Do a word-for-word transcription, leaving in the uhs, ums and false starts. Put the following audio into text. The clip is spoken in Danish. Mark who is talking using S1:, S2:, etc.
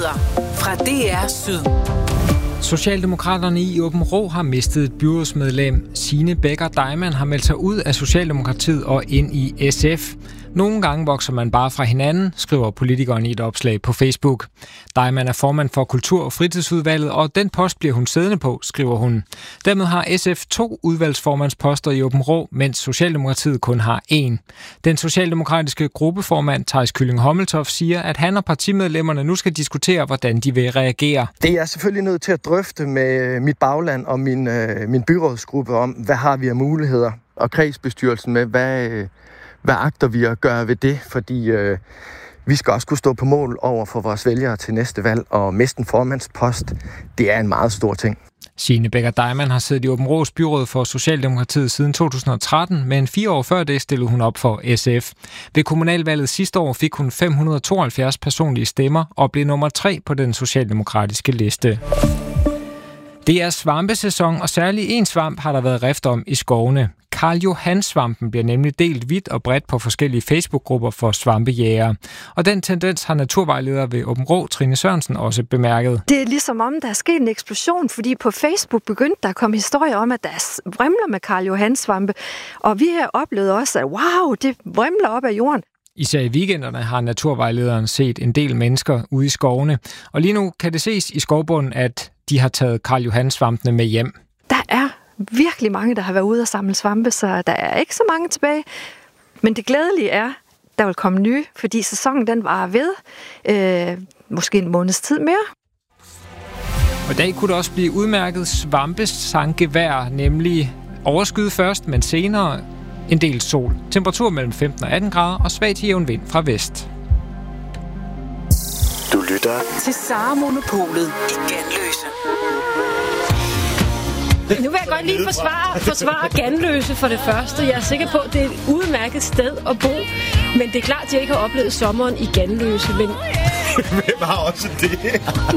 S1: Nyheder fra D R Syd.
S2: Socialdemokraterne i Aabenraa har mistet et byrådsmedlem. Signe Becker Deimann har meldt sig ud af Socialdemokratiet og ind i S F. Nogle gange vokser man bare fra hinanden, skriver politikeren i et opslag på Facebook. Deimann er formand for Kultur- og Fritidsudvalget, og den post bliver hun siddende på, skriver hun. Dermed har S F to udvalgsformandsposter i Aabenraa, mens Socialdemokratiet kun har én. Den socialdemokratiske gruppeformand, Theis Kylling Hommeltoft, siger, at han og partimedlemmerne nu skal diskutere, hvordan de vil reagere.
S3: Det er jeg selvfølgelig nødt til at drøfte med mit bagland og min, øh, min byrådsgruppe om, hvad har vi af muligheder, og kredsbestyrelsen med, hvad... Øh, Hvad agter vi at gøre ved det? Fordi øh, vi skal også kunne stå på mål over for vores vælgere til næste valg, og miste en formandspost, det er en meget stor ting.
S2: Signe Becker Deimann har siddet i Aabenraas byråd for Socialdemokratiet siden to tusind og tretten, men fire år før det stillede hun op for S F. Ved kommunalvalget sidste år fik hun fem hundrede og tooghalvfjerds personlige stemmer og blev nummer tre på den socialdemokratiske liste. Det er svampesæson, og særlig en svamp har der været rift om i skovene. Karl Johan-svampen bliver nemlig delt vidt og bredt på forskellige Facebook-grupper for svampejægere. Og den tendens har naturvejleder ved Aabenraa, Trine Sørensen, også bemærket.
S4: Det er ligesom om, der er sket en eksplosion, fordi på Facebook begyndte der at komme historier om, at der vrimler med Karl Johan-svampe. Og vi har oplevet også, at wow, det vrimler op af jorden.
S2: Især i weekenderne har naturvejlederen set en del mennesker ude i skovene. Og lige nu kan det ses i skovbunden, at de har taget Karl Johan-svampene med hjem.
S4: Der er virkelig mange, der har været ude og samle svampe, så der er ikke så mange tilbage. Men det glædelige er, der vil komme nye, fordi sæsonen den varer ved. Øh, måske en måneds tid mere.
S2: Og i dag kunne det også blive udmærket svampesankevejr, nemlig overskyet først, men senere en del sol. Temperatur mellem femten og atten grader og svag til jævn vind fra vest.
S1: Du lytter til Sara Monopolet i Ganløse.
S5: Nu vil jeg godt lige forsvare, forsvare Ganløse for det første. Jeg er sikker på, at det er et udmærket sted at bo. Men det er klart, at jeg ikke har oplevet sommeren i Ganløse. Men
S6: hvem har også det?